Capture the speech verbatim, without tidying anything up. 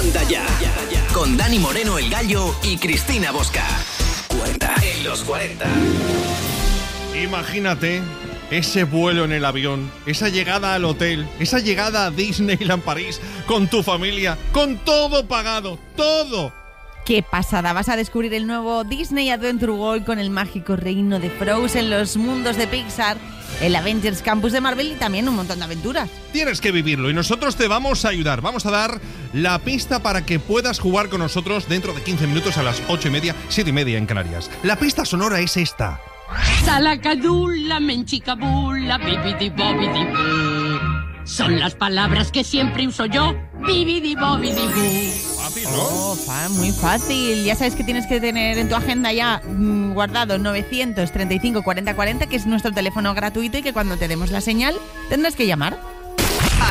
Anda ya, con Dani Moreno el Gallo y Cristina Bosca. cuarenta en los cuarenta. Imagínate ese vuelo en el avión, esa llegada al hotel, esa llegada a Disneyland París con tu familia, con todo pagado, todo. ¡Qué pasada! Vas a descubrir el nuevo Disney Adventure World con el mágico reino de Frozen, los mundos de Pixar, el Avengers Campus de Marvel y también un montón de aventuras. Tienes que vivirlo y nosotros te vamos a ayudar. Vamos a dar la pista para que puedas jugar con nosotros dentro de quince minutos a las ocho y media, siete y media en Canarias. La pista sonora es esta. Salacadula, menchicabula, bibidi bobidi boo. Son las palabras que siempre uso yo. Bibidi bobidi boo. Fácil, ¿no? Oh, fa, muy fácil. Ya sabes que tienes que tener en tu agenda ya mmm, guardado novecientos treinta y cinco cuarenta cuarenta, que es nuestro teléfono gratuito y que cuando te demos la señal tendrás que llamar.